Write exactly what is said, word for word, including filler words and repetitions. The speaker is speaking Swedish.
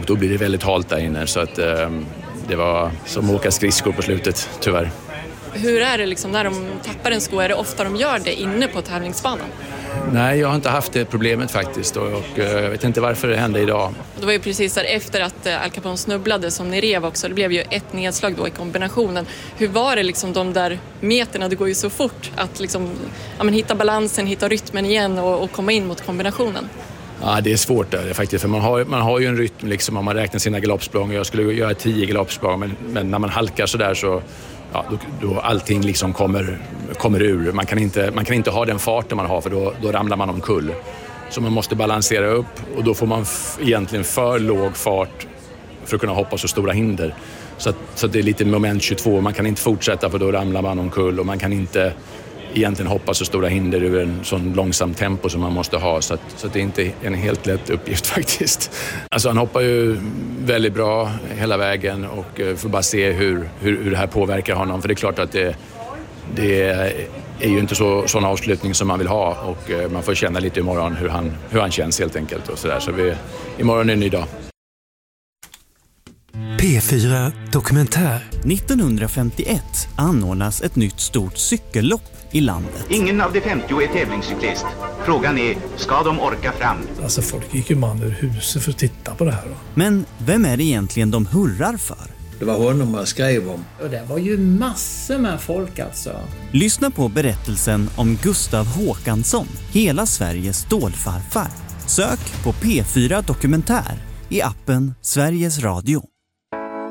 Och då blir det väldigt halt där inne, så att eh, det var som att åka skridskor på slutet, tyvärr. Hur är det liksom när de tappar en sko? Är det ofta de gör det inne på tävlingsbanan? Nej, jag har inte haft det problemet faktiskt, och, och jag vet inte varför det hände idag. Det var ju precis där efter att Al Capone snubblade som ni rev också. Det blev ju ett nedslag då i kombinationen. Hur var det liksom de där meterna, det går ju så fort att liksom, ja, men hitta balansen, hitta rytmen igen och, och komma in mot kombinationen? Ja, det är svårt där faktiskt, för man har, man har ju en rytm liksom om man räknar sina galoppsprång. Jag skulle göra tio galoppsprång, men, men när man halkar så där så ja, då, då allting liksom kommer, kommer ur. Man kan, inte, man kan inte ha den farten man har, för då, då ramlar man omkull. Så man måste balansera upp, och då får man f- egentligen för låg fart för att kunna hoppa så stora hinder. Så, att, så att det är lite moment tjugotvå. Man kan inte fortsätta, för då ramlar man omkull, och man kan inte egentligen hoppa så stora hinder ur en sån långsam tempo som man måste ha. Så, att, så att det är inte en helt lätt uppgift faktiskt. Alltså han hoppar ju väldigt bra hela vägen, och får bara se hur, hur, hur det här påverkar honom. För det är klart att det, det är ju inte så, sån avslutning som man vill ha, och man får känna lite imorgon hur han, hur han känns helt enkelt. Och så där. Så vi, imorgon är en ny dag. P fyra Dokumentär. nittonhundrafemtioett anordnas ett nytt stort cykellopp i landet. Ingen av de femtio är tävlingscyklist. Frågan är, ska de orka fram? Alltså folk gick ju man ur huset för att titta på det här. Då. Men vem är det egentligen de hurrar för? Det var honom man skrev om. Och det var ju massor med folk alltså. Lyssna på berättelsen om Gustav Håkansson, hela Sveriges stålfarfar. Sök på P fyra Dokumentär i appen Sveriges Radio.